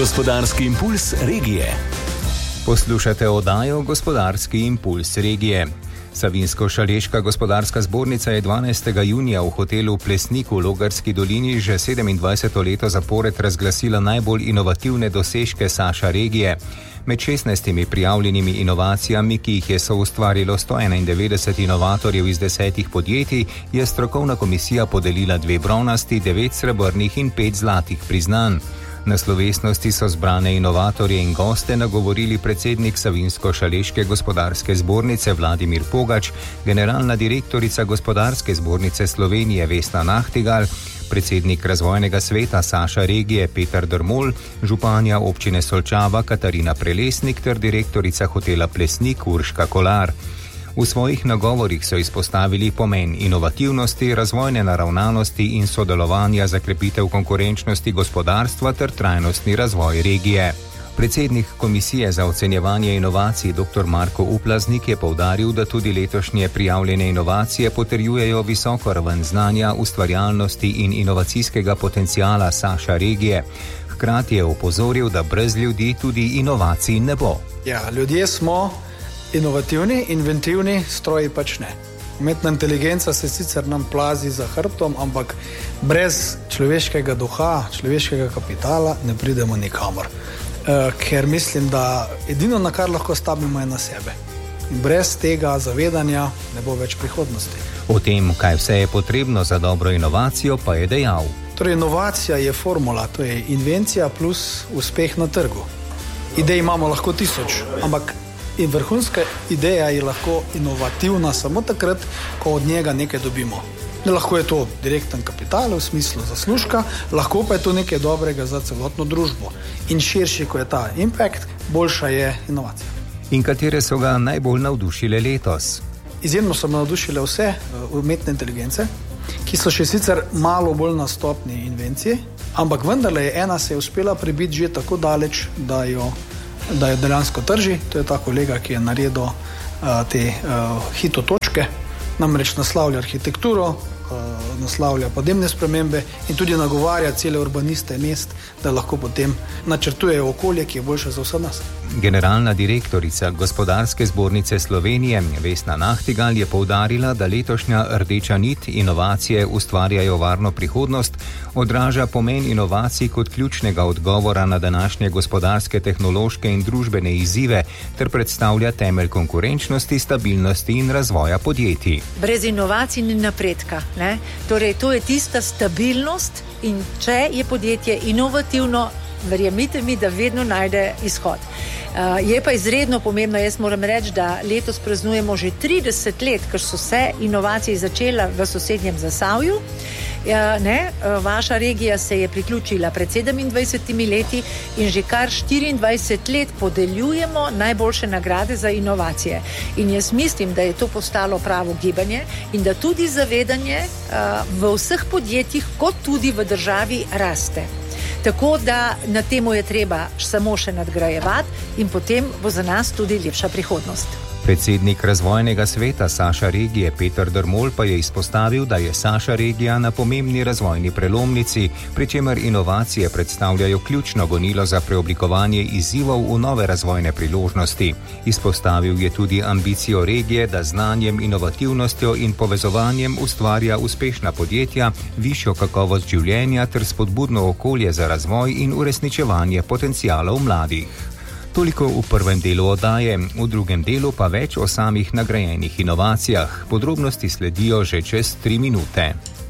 Gospodarski impuls regije. Poslušate oddajo Gospodarski impuls regije. Savinjsko-šaleška gospodarska zbornica je 12. junija v hotelu Plesnik v Logarski dolini že 27. leto zapored razglasila najbolj inovativne dosežke Saša regije. Med 16 prijavljenimi inovacijami, ki jih je soustvarilo 191 inovatorjev iz 10 podjetij, je strokovna komisija podelila 2 bronasti, 9 srebrnih in 5 zlatih priznanj. Na slovesnosti so zbrane inovatorje in goste nagovorili predsednik Savinjsko-šaleške gospodarske zbornice Vladimir Pogač, generalna direktorica Gospodarske zbornice Slovenije Vesna Nahtigal, predsednik razvojnega sveta Saša regije Peter Drmol, županja občine Solčava Katarina Prelesnik ter direktorica hotela Plesnik Urška Kolar. V svojih nagovorih so izpostavili pomen inovativnosti, razvojne naravnanosti in sodelovanja za krepitev konkurenčnosti gospodarstva ter trajnostni razvoj regije. Predsednik Komisije za ocenjevanje inovacij dr. Marko Uplaznik je poudaril, da tudi letošnje prijavljene inovacije potrjujejo visoko raven znanja, ustvarjalnosti in inovacijskega potencijala Saša regije. Hkrati je opozoril, da brez ljudi tudi inovacij ne bo. Ja, ljudje smo inovativni, inventivni, stroji pač ne. Umetna inteligenca se sicer nam plazi za hrbtom, ampak brez človeškega duha, človeškega kapitala ne pridemo nikamor. Ker mislim, da edino, na kar lahko stavimo, je na sebe. In brez tega zavedanja ne bo več prihodnosti. O tem, kaj vse je potrebno za dobro inovacijo, pa je dejal. Torej, inovacija je formula, to je invencija plus uspeh na trgu. Idej imamo lahko 1000, ampak in vrhunska ideja je lahko inovativna samo takrat, ko od njega nekaj dobimo. Lahko je to direkten kapital v smislu zaslužka, lahko pa je to nekaj dobrega za celotno družbo. In širši, ko je ta impact, boljša je inovacija. In katere so ga najbolj navdušile letos? Izjemno so me navdušile vse umetne inteligence, ki so še sicer malo bolj na stopni invencije, ampak vendarle ena se je uspela prebiti že tako daleč, da jo dejansko trži. To je ta kolega, ki je naredil te hitotočke, namreč naslavlja arhitekturo, naslavlja podnebne spremembe in tudi nagovarja cele urbaniste mest, da lahko potem načrtujejo okolje, ki je boljše za vse nas. Generalna direktorica Gospodarske zbornice Slovenije Vesna Nahtigal je poudarila, da letošnja rdeča nit inovacije ustvarjajo varno prihodnost, odraža pomen inovacij kot ključnega odgovora na današnje gospodarske, tehnološke in družbene izzive ter predstavlja temelj konkurenčnosti, stabilnosti in razvoja podjetij. Brez inovacij ni napredka, ne? Torej, to je tista stabilnost in če je podjetje inovativno, verjemite mi, da vedno najde izhod. Je pa izredno pomembno, jaz moram reči, da letos praznujemo že 30 let, ker so se inovacije začela v sosednjem Zasavju. Vaša regija se je priključila pred 27 leti in že kar 24 let podeljujemo najboljše nagrade za inovacije. In jaz mislim, da je to postalo pravo gibanje in da tudi zavedanje v vseh podjetjih, kot tudi v državi raste. Tako da na temu je treba samo še nadgrajevati in potem bo za nas tudi lepša prihodnost. Predsednik razvojnega sveta Saša regije Peter Drmol pa je izpostavil, da je Saša regija na pomembni razvojni prelomnici, pri čemer inovacije predstavljajo ključno gonilo za preoblikovanje izzivov v nove razvojne priložnosti. Izpostavil je tudi ambicijo regije, da znanjem, inovativnostjo in povezovanjem ustvarja uspešna podjetja, višjo kakovost življenja ter spodbudno okolje za razvoj in uresničevanje potencialov mladih. Toliko v prvem delu oddaje, v drugem delu pa več o samih nagrajenih inovacijah. Podrobnosti sledijo že čez 3 minute.